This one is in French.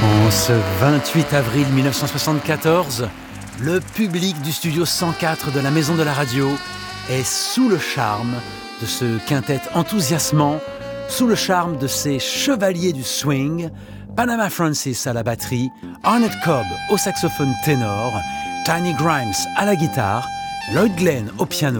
En ce 28 avril 1974, le public du studio 104 de la Maison de la Radio est sous le charme de ce quintet enthousiasmant, sous le charme de ces chevaliers du swing, Panama Francis à la batterie, Arnett Cobb au saxophone ténor, Tiny Grimes à la guitare, Lloyd Glenn au piano